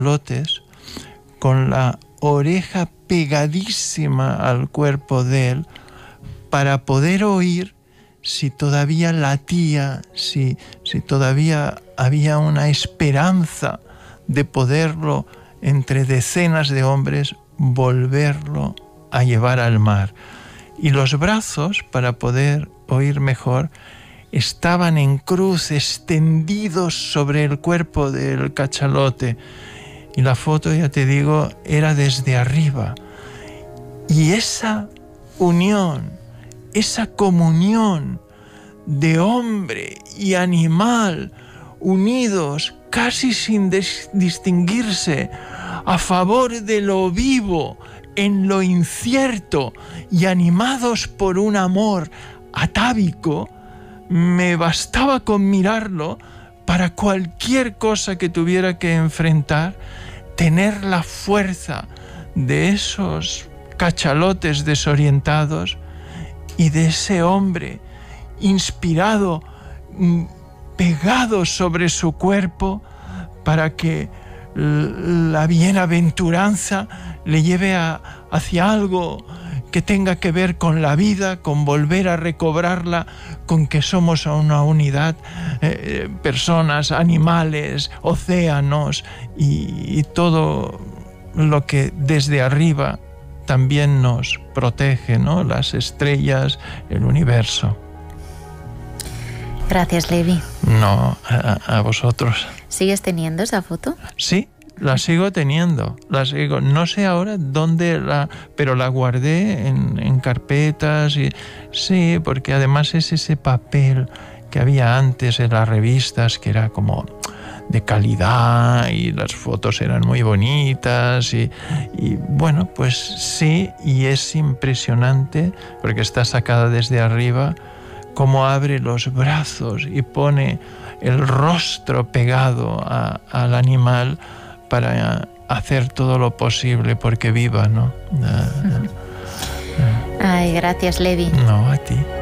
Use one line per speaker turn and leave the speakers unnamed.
cachalotes, con la oreja pegadísima al cuerpo de él, para poder oír si todavía latía, si todavía había una esperanza de poderlo, entre decenas de hombres, volverlo a llevar al mar. Y los brazos, para poder oír mejor, estaban en cruz, extendidos sobre el cuerpo del cachalote. Y la foto, ya te digo, era desde arriba. Y esa unión, esa comunión de hombre y animal, unidos casi sin distinguirse, a favor de lo vivo, en lo incierto, y animados por un amor atávico, me bastaba con mirarlo para cualquier cosa que tuviera que enfrentar, tener la fuerza de esos cachalotes desorientados y de ese hombre inspirado, pegado sobre su cuerpo, para que la bienaventuranza le lleve hacia algo que tenga que ver con la vida, con volver a recobrarla, con que somos una unidad, personas, animales, océanos y todo lo que desde arriba también nos protege, ¿no? Las estrellas, el universo.
Gracias, Levi.
No, a vosotros.
¿Sigues teniendo esa foto?
Sí, la sigo teniendo. No sé ahora dónde pero la guardé en carpetas. Sí, porque además es ese papel que había antes en las revistas, que era como de calidad y las fotos eran muy bonitas y bueno, pues sí, y es impresionante porque está sacada desde arriba, cómo abre los brazos y pone el rostro pegado al animal para hacer todo lo posible porque viva, ¿no?
Ay, gracias, Levi.
No, a ti.